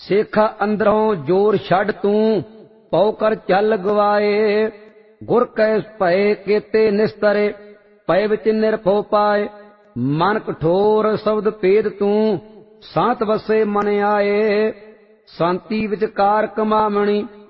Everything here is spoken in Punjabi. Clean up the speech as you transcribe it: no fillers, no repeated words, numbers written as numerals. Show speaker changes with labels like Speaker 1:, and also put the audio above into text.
Speaker 1: ਸੇਖਾ ਅੰਦਰੋਂ ਜੋਰ ਛੱਡ ਤੂੰ, ਪਉ ਕਰ ਚੱਲ ਗਵਾਏ। ਗੁਰ ਕੈ ਭਏ ਕੇਤੇ ਨਿਸਤਰੇ, ਪਏ ਵਿੱਚ ਨਿਰਭਉ ਪਾਏ। ਮਨ ਕਠੋਰ ਸ਼ਬਦ ਭੇਦ ਤੂੰ, ਸਾਤ ਵਸੇ ਮਨ ਆਏ। ਸ਼ਾਂਤੀ ਵਿਚਕਾਰ ਕਮਾਵਣੀ,